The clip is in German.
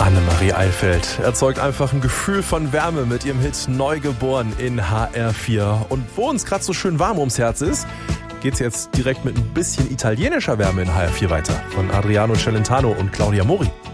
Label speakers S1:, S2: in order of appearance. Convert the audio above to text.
S1: Annemarie Eilfeld erzeugt einfach ein Gefühl von Wärme mit ihrem Hit Neugeboren in HR4. Und wo uns gerade so schön warm ums Herz ist, geht's jetzt direkt mit ein bisschen italienischer Wärme in HR4 weiter. Von Adriano Celentano und Claudia Mori.